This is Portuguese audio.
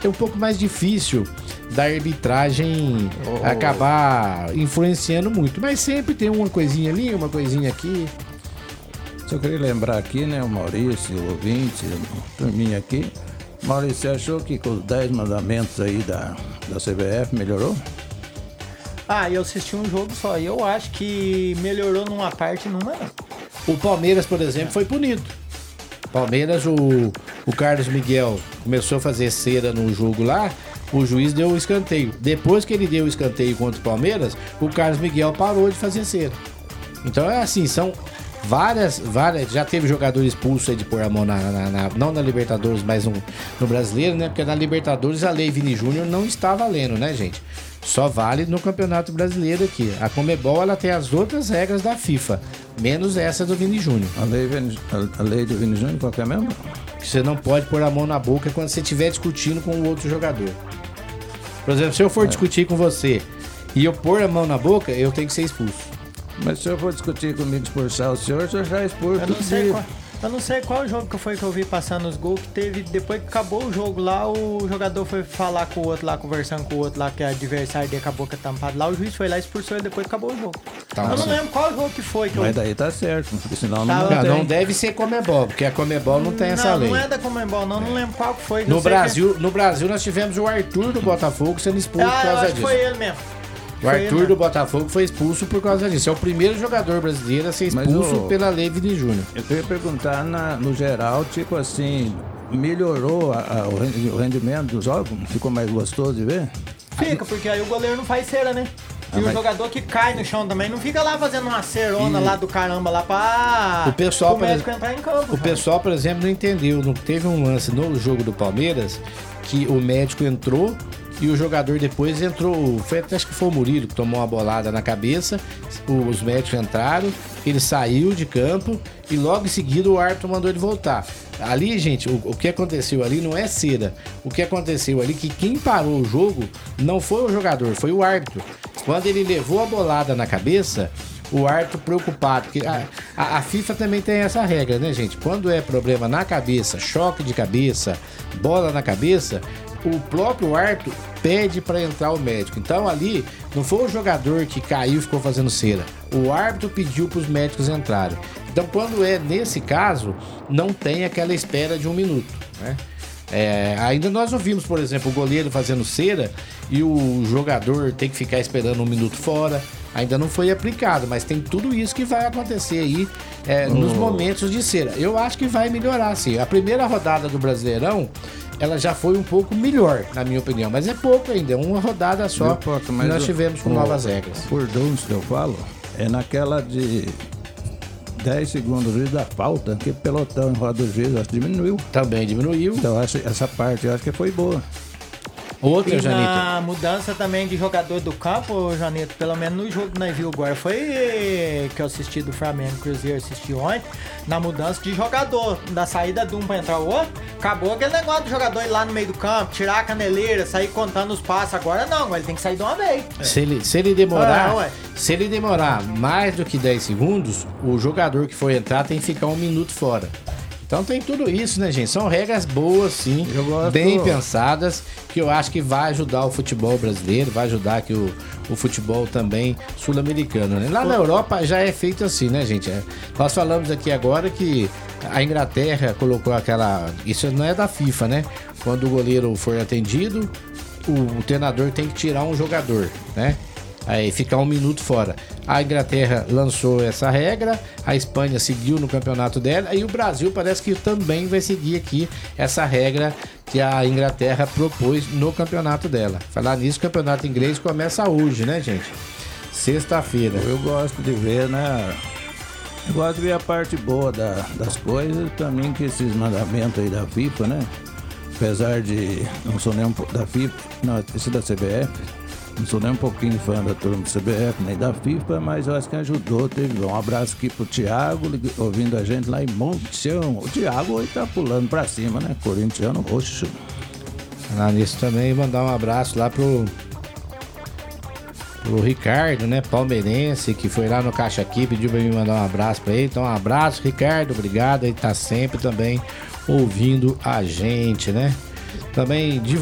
é um pouco mais difícil da arbitragem acabar influenciando muito. Mas sempre tem uma coisinha ali, uma coisinha aqui. Só queria lembrar aqui, né, o Maurício, o ouvinte, a turminha aqui. Maurício, você achou que com os 10 mandamentos aí da CBF melhorou? Eu assisti um jogo só e eu acho que melhorou numa parte e numa não. O Palmeiras, por exemplo, foi punido. Palmeiras, o Carlos Miguel começou a fazer cera no jogo lá, o juiz deu o escanteio. Depois que ele deu o escanteio contra o Palmeiras, o Carlos Miguel parou de fazer cera. Então é assim, são várias, já teve jogador expulso aí de pôr a mão não na Libertadores, mas no Brasileiro, né? Porque na Libertadores a lei Vini Júnior não está valendo, né, gente? Só vale no Campeonato Brasileiro aqui. A Conmebol, ela tem as outras regras da FIFA, menos essa do Vini Júnior. A lei do Vini Júnior, qual que é mesmo? Você não pode pôr a mão na boca quando você estiver discutindo com o outro jogador. Por exemplo, se eu for discutir com você e eu pôr a mão na boca, eu tenho que ser expulso. Mas se eu for discutir comigo, expulsar o senhor já expulso. Eu não sei qual jogo que foi que eu vi passando os gols, que teve, depois que acabou o jogo lá, o jogador foi falar com o outro lá, conversando com o outro lá, que é adversário dele, acabou que é tampado lá, o juiz foi lá e expulsou ele depois que acabou o jogo. Eu não lembro qual jogo que foi. Mas daí tá certo, porque senão não deve ser Conmebol, porque a Conmebol não tem essa lei. Não é da Conmebol, não lembro qual que foi. No Brasil nós tivemos o Arthur do Botafogo sendo expulso por causa disso. Foi ele mesmo. O Arthur do Botafogo foi expulso por causa disso. É o primeiro jogador brasileiro a ser expulso pela lei Vini Júnior. Eu queria perguntar, no geral, tipo assim, melhorou o rendimento dos jogos? Ficou mais gostoso de ver? Fica, porque aí o goleiro não faz cera, né? E o jogador que cai no chão também não fica lá fazendo uma cerona lá do caramba lá pra o médico entrar em campo. O pessoal, por exemplo, não entendeu. Não teve um lance no jogo do Palmeiras que o médico entrou e o jogador depois entrou, acho que foi o Murilo que tomou uma bolada na cabeça, os médicos entraram, ele saiu de campo e logo em seguida o árbitro mandou ele voltar. Ali, gente, o que aconteceu ali não é cera. O que aconteceu ali é que quem parou o jogo não foi o jogador, foi o árbitro. Quando ele levou a bolada na cabeça, o árbitro preocupado, porque a FIFA também tem essa regra, né, gente? Quando é problema na cabeça, choque de cabeça, bola na cabeça, o próprio árbitro pede para entrar o médico. Então ali não foi o jogador que caiu e ficou fazendo cera. O árbitro pediu para os médicos entrarem. Então quando é nesse caso, não tem aquela espera de 1 minuto, né? Ainda nós ouvimos, por exemplo, o goleiro fazendo cera e o jogador tem que ficar esperando 1 minuto fora. Ainda não foi aplicado, mas tem tudo isso que vai acontecer aí nos momentos de cera. Eu acho que vai melhorar, sim. A primeira rodada do Brasileirão, ela já foi um pouco melhor, na minha opinião. Mas é pouco ainda, uma rodada só que nós tivemos com novas regras. Por que eu falo, é naquela de 10 segundos da falta, que o pelotão em roda do juiz, acho que diminuiu. Também diminuiu. Então essa parte eu acho que foi boa. Outra, e Janito. Na mudança também de jogador do campo, Janito, pelo menos no jogo que nós viu agora, foi que eu assisti do Flamengo, Cruzeiro, assisti ontem, na mudança de jogador, da saída de um pra entrar o outro, acabou aquele negócio do jogador ir lá no meio do campo, tirar a caneleira, sair contando os passos. Agora não, ele tem que sair de uma vez. Se ele demorar mais do que 10 segundos, o jogador que for entrar tem que ficar 1 minuto fora. Então tem tudo isso, né, gente? São regras boas, sim, bem pensadas, que eu acho que vai ajudar o futebol brasileiro, vai ajudar aqui o futebol também sul-americano, né? Lá na Europa já é feito assim, né, gente? Nós falamos aqui agora que a Inglaterra colocou aquela... Isso não é da FIFA, né? Quando o goleiro for atendido, o treinador tem que tirar um jogador, né? Aí ficar 1 minuto fora. A Inglaterra lançou essa regra, a Espanha seguiu no campeonato dela e o Brasil parece que também vai seguir aqui essa regra que a Inglaterra propôs no campeonato dela. Falar nisso, o campeonato inglês começa hoje, né, gente? Sexta-feira. Eu gosto de ver, né? Eu gosto de ver a parte boa das coisas, também que esses mandamentos aí da FIFA, né? Apesar de não sou nem da FIFA, não, esse da CBF. Não sou nem um pouquinho fã da turma do CBF, nem da FIFA, mas eu acho que ajudou. Teve um abraço aqui pro Thiago, ouvindo a gente lá em Montião. O Thiago hoje tá pulando pra cima, né? Corintiano roxo. Lá nisso também, mandar um abraço lá pro Ricardo, né? Palmeirense, que foi lá no Caixa Aqui, pediu pra mim mandar um abraço pra ele. Então, um abraço, Ricardo, obrigado. Ele tá sempre também ouvindo a gente, né? Também